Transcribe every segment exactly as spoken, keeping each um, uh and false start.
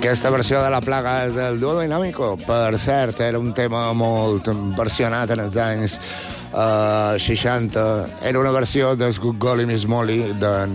Aquesta versió de La plaga és del Duo Dinámico. Per cert, era un tema molt versionat en els anys uh, seixanta. Era una versió del Good Golly Miss Molly d'en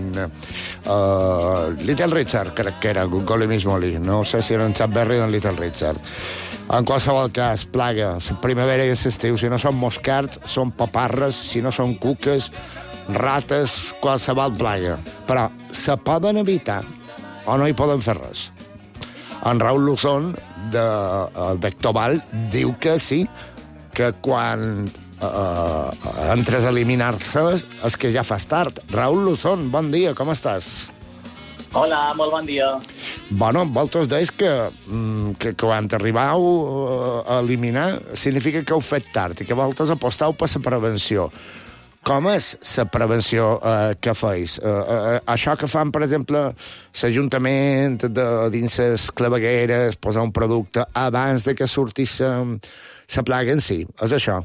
uh, Little Richard, crec que era Good Golly Miss Molly. No sé si era en Chuck Berry o en Little Richard. En qualsevol cas, plaga, la primavera i l'estiu, si no són moscards, són paparres, si no són cuques, rates, qualsevol plaga. Però se poden evitar o no hi poden fer res. En Raül Luzón, de uh, Vectoval, diu que sí, que quan uh, entres a eliminar-se és que ja fas tard. Raül Luzón, bon dia, com estàs? Hola, molt bon dia. Bueno, vosaltres deis que, que, que quan arribau a eliminar significa que heu fet tard i que vosaltres aposteu per la prevenció. Com és la prevenció eh, que feis? Eh, eh, això que fan, per exemple, l'Ajuntament de, dins les clavegueres, posar un producte abans de que surtis la plaga en si, és això?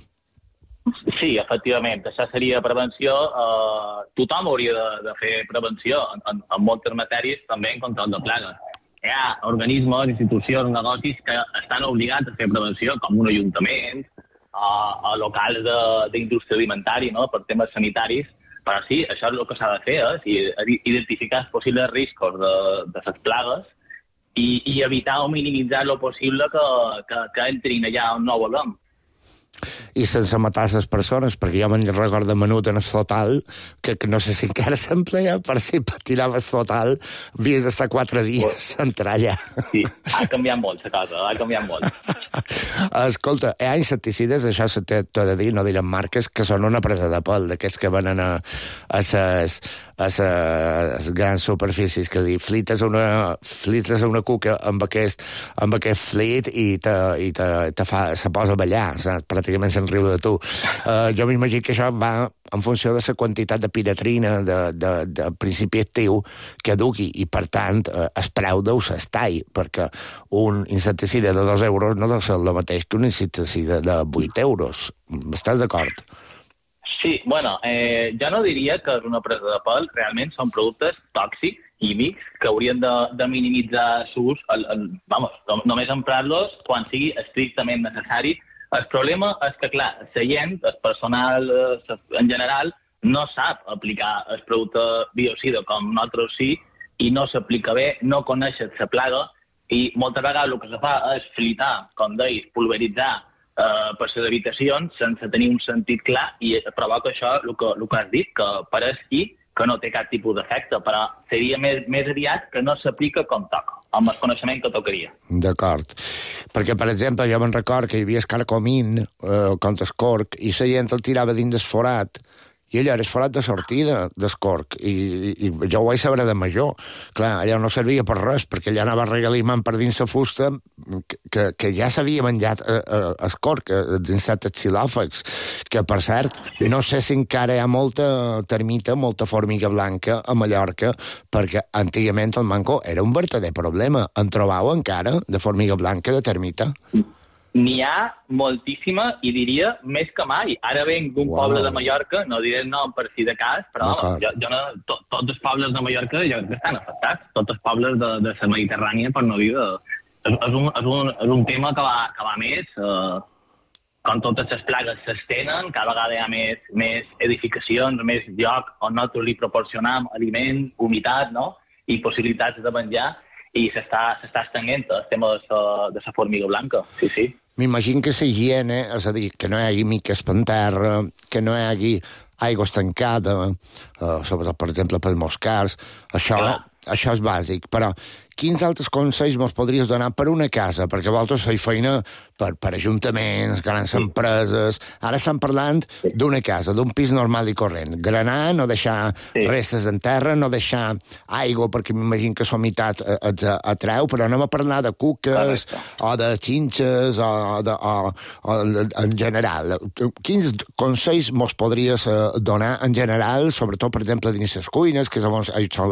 Sí, efectivament, això seria prevenció. Eh, tothom hauria de, de fer prevenció en, en, en moltes matèries, també en control de plagues. Hi ha organismes, institucions, negocis que estan obligats a fer prevenció, com un ajuntament, a, a locals d'indústria alimentària, no?, per temes sanitaris, però sí, això és el que s'ha de fer, eh? Identificar els possibles riscos de, de les plagues i, i evitar o minimitzar el possible que, que, que entrin allà on no volem. I sense matar les persones, perquè jo me'n recordo menut en el total, que, que no sé si encara s'empleia, per si patinaves total, havies d'estar quatre dies a entrar allà. Sí, ha canviat molt la cosa, ha canviat molt. Escolta, hi ha insecticides, això s'ha de dir, no direm marques, que són una presa de pèl, d'aquests que venen a, a ses a les grans superfícies, que dir, flites una, flites una cuca amb aquest, amb aquest flit i te, i te, te fa, se posa a ballar, saps? Pràcticament se'n riu de tu. Uh, jo m'imagino que això va en funció de la quantitat de piratrina de, de, de principi actiu que dugui, i per tant uh, el preu deu ser tall, perquè un insecticida de dos euros no deu ser el mateix que un insecticida de vuit euros. Estàs d'acord? Sí, bueno, eh, jo no diria que és una presa de pèl, realment són productes tòxics, químics, que haurien de, de minimitzar l'ús, vamos, només emprar-los quan sigui estrictament necessari. El problema és que, clar, la gent, el personal en general, no sap aplicar el producte biocida com nosaltres sí, i no s'aplica bé, no coneix la plaga, i moltes vegades el que se fa és flitar, com deis, pulveritzar, Uh, per les habitacions sense tenir un sentit clar, i provoca això el que, el que has dit, que pareix que no té cap tipus d'efecte, però seria més, més aviat que no s'aplica com toca, amb el coneixement que tocaria. D'acord. Perquè, per exemple, jo me'n record que hi havia escarcomín eh, contra el corc, i la gent el tirava dins del forat, i allò era el forat de sortida del corc, i, i, i jo ho vaig saber de major. Clar, allò no servia per res, perquè allà anava regalimant per dins la fusta que, que, que ja s'havia menjat eh, eh, el corc, eh, els insectes xilòfags, que, per cert, no sé si encara hi ha molta termita, molta formiga blanca a Mallorca, perquè antigament el manco era un verdader problema. En trobau encara de formiga blanca, de termita? N'hi ha moltíssima, i diria més que mai. Ara venc d'un wow. poble de Mallorca, no diré el nom per si de cas, però no, jo, jo no, to, tots els pobles de Mallorca jo crec que estan afectats, tots els pobles de, de la Mediterrània, per no dir de... És, és, un, és, un, és un tema que va, que va més, eh, quan totes les plagues s'estenen, cada vegada hi ha més, més edificacions, més lloc on nosaltres li proporcionam aliment, humitat, no?, i possibilitats de menjar, i s'està estenent el tema de la formiga blanca, sí, sí. M'imagino que la higiene, és a dir, que no hi hagi miques per terra, que no hi hagi aigua estancada, eh, sobretot, per exemple, pels moscars, això, això és bàsic, però quins altres consells mos podries donar per una casa? Perquè vosaltres feu feina per, per ajuntaments, grans sí. empreses... Ara estan parlant d'una casa, d'un pis normal i corrent. Granar, no deixar sí. restes en terra, no deixar aigua, perquè m'imagino que la humitat et atreu, però anem a parlar de cuques, correcte. O de xinxes, o, de, o, o en general. Quins consells mos podries donar en general, sobretot, per exemple, dins les cuines, que són